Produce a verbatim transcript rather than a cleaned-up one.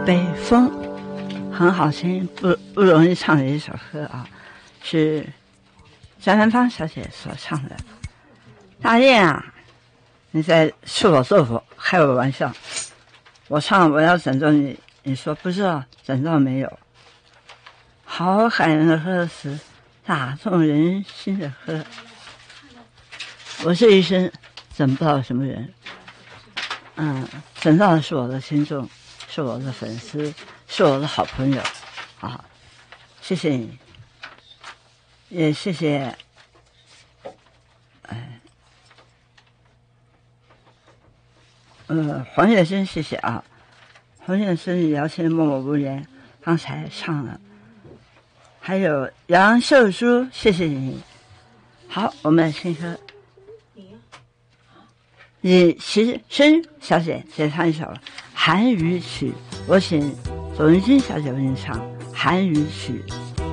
北风很好听，不不容易唱的一首歌啊，是张兰芳小姐所唱的。大雁啊，你在吃我豆腐，开我玩笑。我唱我要拯救你，你说不知道拯救没有？好感人的歌词，打动人心的歌。我这一生整不到什么人，嗯，整到的是我的听众，是我的粉丝，是我的好朋友，啊，谢谢你，也谢谢，哎，呃，黄月珍，谢谢啊，黄月珍聊天默默无言，刚才唱了，还有杨秀珠，谢谢你，好，我们来听歌。李奇生小姐写唱一首韩语曲，我请左云君小姐为你唱韩语曲。